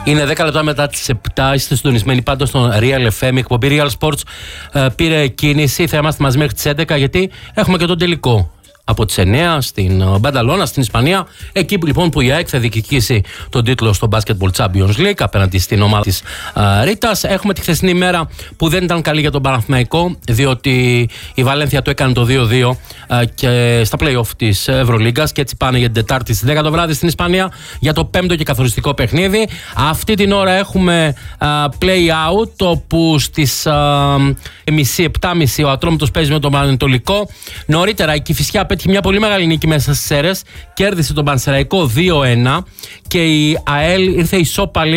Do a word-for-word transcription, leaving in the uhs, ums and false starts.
Είναι δέκα λεπτά μετά τις επτά. Είστε συντονισμένοι πάντα στον Real εφ εμ. Η εκπομπή Real Sports ε, πήρε κίνηση. Θα είμαστε μαζί μέχρι τις έντεκα γιατί έχουμε και τον τελικό. Από τις εννιά στην Μπανταλώνα, στην Ισπανία. Εκεί λοιπόν που η ΑΕΚ θα διεκδικήσει τον τίτλο στο Basketball Champions League απέναντι στην ομάδα της uh, Ρίτας. Έχουμε τη χθεσινή ημέρα που δεν ήταν καλή για τον Παναθηναϊκό, διότι η Βαλένθια το έκανε το δύο δύο uh, και στα play-off της Ευρωλίγκας και έτσι πάνε για την Τετάρτη στις δέκα το βράδυ στην Ισπανία για το πέμπτο και καθοριστικό παιχνίδι. Αυτή την ώρα έχουμε uh, play-out, όπου στις uh, μισή, επτά και μισή ο Ατρόμητος παίζει με τον Πανετολικό. Νωρίτερα η Κηφισιά πέτυχε μια πολύ μεγάλη νίκη μέσα στις Σέρρες, κέρδισε τον Πανσεραϊκό δύο ένα και η ΑΕΛ ήρθε ισόπαλη